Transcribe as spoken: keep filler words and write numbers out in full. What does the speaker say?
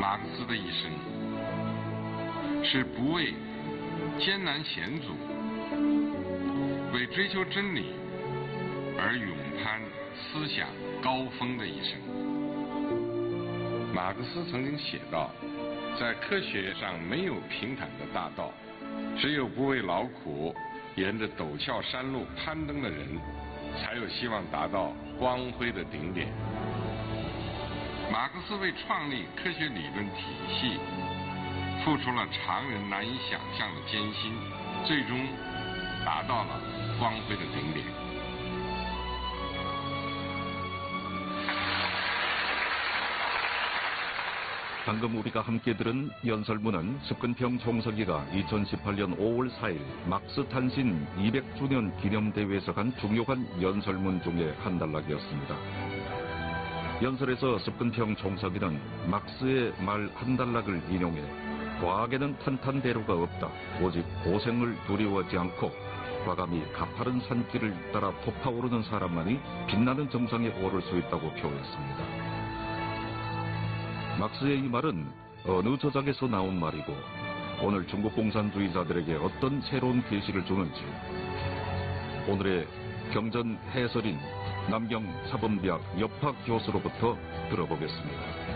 马克思的一生是不畏艰难险阻，为追求真理而勇攀思想高峰的一生。马克思曾经写道，在科学上没有平坦的大道，只有不畏劳苦沿着陡峭山路攀登的人，才有希望达到光辉的顶点。马克思为创立科学理论体系付出了常人难以想象的艰辛，最终达到了光辉的顶点。 방금 우리가 함께 들은 연설문은 습근평 총서기가 이천십팔 년 오월 사일 막스 탄신 이백 주년 기념대회에서 간 중요한 연설문 중에 한 단락이었습니다. 연설에서 습근평 총서기는 막스의 말 한 단락을 인용해 과학에는 탄탄대로가 없다. 오직 고생을 두려워하지 않고 과감히 가파른 산길을 따라 솟아오르는 사람만이 빛나는 정상에 오를 수 있다고 표했습니다. 막스의 이 말은 어느 저작에서 나온 말이고 오늘 중국 공산주의자들에게 어떤 새로운 계시를 주는지 오늘의 경전 해설인 남경 사범대학 옆학 교수로부터 들어보겠습니다.